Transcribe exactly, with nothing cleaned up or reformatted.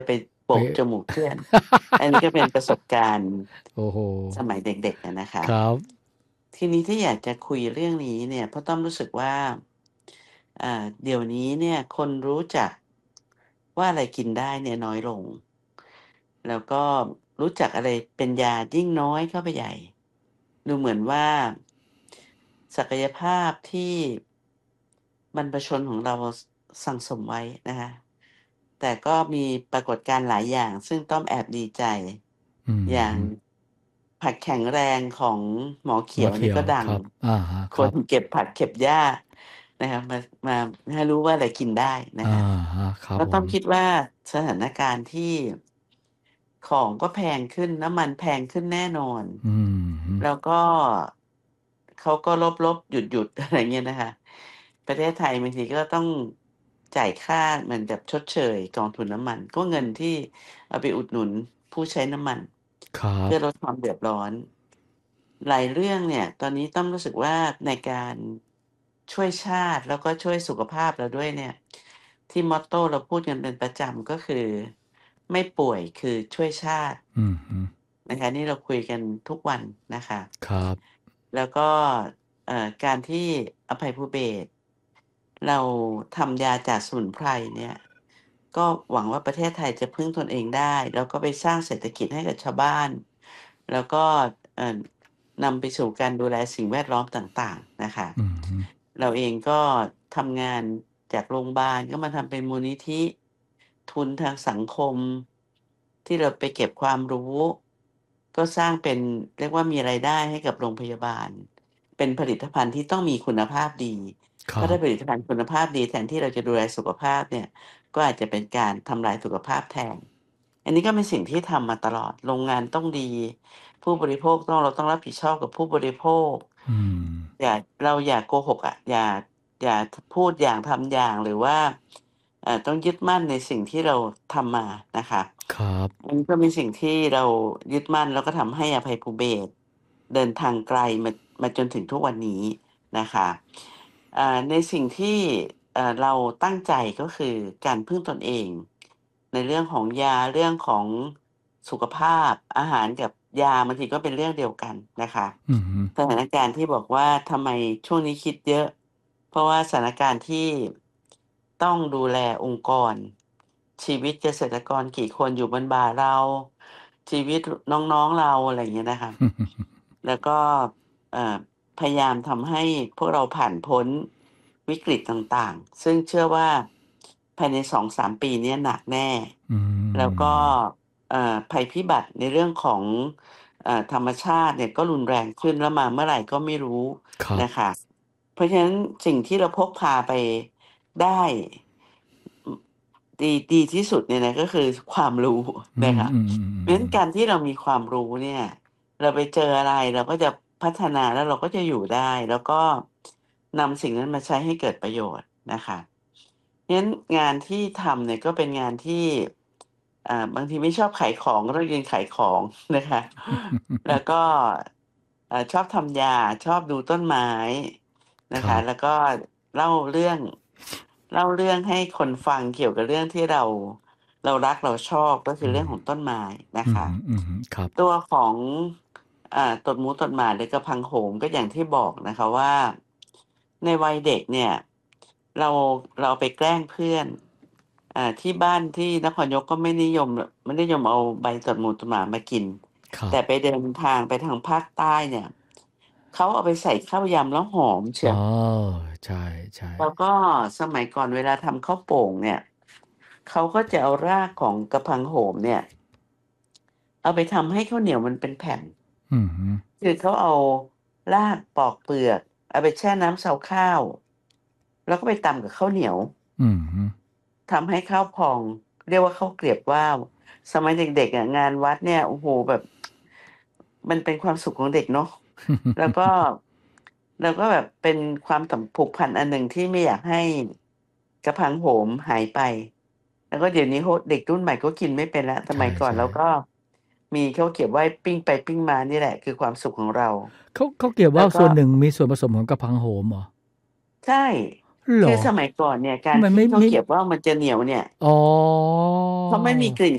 ไปโบไปกจมูกเพื่อน อันนี้ก็เป็นประสบการณ์โอ้โฮสมัยเด็ก ๆ อะนะคคะรับทีนี้ที่อยากจะคุยเรื่องนี้เนี่ย เพราะต้อมรู้สึกว่า อ่า เดี๋ยวนี้เนี่ยคนรู้จักว่าอะไรกินได้เนี่ยน้อยลง แล้วก็รู้จักอะไรเป็นยายิ่งน้อยเข้าไปใหญ่ ดูเหมือนว่า ศักยภาพที่บรรพชนของเรา ส สั่งสมไว้นะคะ แต่ก็มีปรากฏการณ์หลายอย่าง ซึ่งต้อมแอบดีใจอืออย่างฮึผักแข็งแรงของหมอเขหีมอยวเขนี่ียก็ดวังครับ อะฮะคนครับเก็บผักเก็บหญ้านะครับ มา มาให้รู้ว่าอะไรกินได้นอะะคะฮะ ครัแลบ้วผมต้อมคิดว่าสถานการณ์ที่ ของก็แพงขึ้น น้ำมันแพงขึ้นแน่นอนอือฮึแล้วก็ เขาก็ลบ ๆ หยุด ๆ อะไรเงี้ยนะคะ ประเทศไทยบางทีก็ต้องจ่ายค่าเหมือนกับชดเชยกองทุนน้ำมัน ก็เงินที่เอาไปอุดหนุนผู้ใช้น้ำมันครัเพื่อบลดความเดือดร้อน หลายเรื่องเนี่ย ตอนนี้ต้อมรู้สึกว่า ในการช่วยชาติ แล้วก็ช่วยสุขภาพเราด้วยเนี่ย ที่มอตโตเราพูดกันเป็นประจำ ก็คือ ไม่ป่วยคือช่วยชาติอือฮึนะคะ นี่เราคุยกันทุกวันนะคะครับแล้วก็ เอ่อ การที่อภัยภูเบศร เราทำยาจากสมุนไพรเนี่ย ก็หวังว่าประเทศไทยจะพึ่งตนเองได้ แล้วก็ไปสร้างเศรษฐกิจให้กับชาวบ้าน แล้วก็ เอ่อ นำไปสู่การดูแลสิ่งแวดล้อมต่าง ๆ นะคะอือฮึเราเองก็ทำงานจากโรงบาล ก็มาทำเป็นมูลนิธิ ทุนทางสังคม ที่เราไปเก็บความรู้ ก็สร้างเป็น เรียกว่ามีรายได้ให้กับโรงพยาบาล เป็นผลิตภัณฑ์ที่ต้องมีคุณภาพดีคเพรราัะถ้าบผลิตภัณฑ์คุณภาพดี แทนที่เราจะดูแลสุขภาพเนี่ย ก็อาจจะเป็นการทำลายสุขภาพแทน อันนี้ก็เป็นสิ่งที่ทำมาตลอด โรงงานต้องดี ผู้บริโภคต้อง เราต้องรับผิดชอบกับผู้บริโภคอืมอย่า เราอย่าโกหกอะ อย่า อย่า ท พูดอย่างทำอย่าง หรือว่า เอ่อ ต้องยึดมั่นในสิ่งที่เราทำมานะคะครับอันนี้ก็เป็นสิ่งที่เรายึดมั่น แล้วก็ทำให้อภัยภูเบศรเดินทางไกลมา มาจนถึงทุกวันนี้นะคะ อ่า ในสิ่งที่ เอ่อ เราตั้งใจ ก็คือการพึ่งตนเอง ในเรื่องของยา เรื่องของสุขภาพ อาหารกับยาบางทีก็เป็นเรื่องเดียวกันนะคะอือฮึสถานการณ์ที่บอกว่า ทำไมช่วงนี้คิดเยอะ เพราะว่าสถานการณ์ที่ต้องดูแลองค์กร ชีวิตเกษตรกรกี่คนอยู่บนบ่าเรา ชีวิต ร น้อง ๆ เรา อะไรอย่างเงี้ยนะคะ แล้วก็ เอ่อ พยายามทำให้พวกเราผ่านพ้นวิกฤตต่าง ๆ ซึ่งเชื่อว่า ภายใน สองสาม ปีเนี้ยหนักแน่อืแล้วก็มเอ่อ ภัยพิบัติในเรื่องของ เอ่อ ธรรมชาติเนี่ยก็รุนแรงขึ้น แล้วมาเมื่อไหร่ก็ไม่รู้ครับนะคะ เพราะฉะนั้นสิ่งที่เราพกพาไปได้ อ ดี ดีที่สุดเนี่ยนะ ก็คือความรู้อืนะคะ เพราะฉะนั้นม ๆ ๆ ๆการที่เรามีความรู้เนี่ย เราไปเจออะไรเราก็จะพัฒนา แล้วเราก็จะอยู่ได้ แล้วก็นำสิ่งนั้นมาใช้ให้เกิดประโยชน์นะคะ เพราะฉะนั้นงานที่ทำเนี่ย ก็เป็นงานที่ อ่า บางทีไม่ชอบขายของ ก็ต้องยืนขายของนะคะ แล้วก็ เอ่อ ชอบทำยา ชอบดูต้นไม้นะคครัะบแล้วก็เล่าเรื่อง เล่าเรื่องให้คนฟังเกี่ยวกับเรื่องที่เรา เรารักเราชอบ ก็คืออืมเรื่องของต้นไม้นะอืคอะฮึ ๆ ครับตัวของ อ่า ตดหมูตดหมา หรือกะพังโหม ก็อย่างที่บอกนะคะว่า ในวัยเด็กเนี่ย เรา เราไปแกล้งเพื่อน อ่า ที่บ้านที่นครนายกก็ไม่นิยม ร ไม่นิยมเอาใบตดหมูตดหมามากินครับแต่ไปเดินทางไปทางภาคใต้เนี่ย เขาเอาไปใส่ข้าวยำแล้วหอมเชีอ๋อยวใช่แล้วๆก็สมัยก่อนเวลาทำข้าวโป่งเนี่ย เขาก็จะเอารากของกะพังโหมเนี่ย เอาไปทำให้ข้าวเหนียวมันเป็นแผ่นอือฮึคือเขาเอารากปอกเปลือก เอาไปแช่น้ำเซาข้าว แล้วก็ไปตำกับข้าวเหนียวอือฮึทำให้ข้าวพอง เรียกว่าข้าวเกรียบว่าว สมัยเด็ก ๆ อะ งานวัดเนี่ย โอ้โฮ แบบ มันเป็นความสุขของเด็กเนาะ แล้วก็ แล้วก็แบบเป็นความสัม ผูกพันอันหนึ่งที่ไม่อยากให้กะพังโหมหายไป แล้วก็เดี๋ยวนี้เขา เด็กรุ่นใหม่ก็กินไม่เป็นแล้ว สใมัยก่อนช่เรากๆ็มีข้าวเกรียบว่าวปิ้งไปปิ้งมานี่แหละ คือความสุขของเราข้าว ข้าวเกรียบแลว้่วาวกส็่วนหนึ่งมีส่วนผสมของกะพังโหมเหรอ? ใช่เหรอ? คือสมัยก่อนเนี่ย กทาำไมรทไีม่่ข้ามวีเกรียบว่าวมันจะเหนียวเนี่ยอ๋อเพราะไม่มีกลิ่น